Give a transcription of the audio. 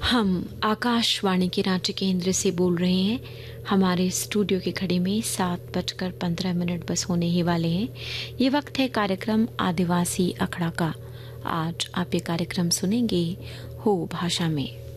हम आकाशवाणी के रांची केंद्र से बोल रहे हैं। हमारे स्टूडियो की घड़ी में 7:15 बस होने ही वाले हैं। ये वक्त है कार्यक्रम आदिवासी अखड़ा का। आज आप ये कार्यक्रम सुनेंगे हो भाषा में।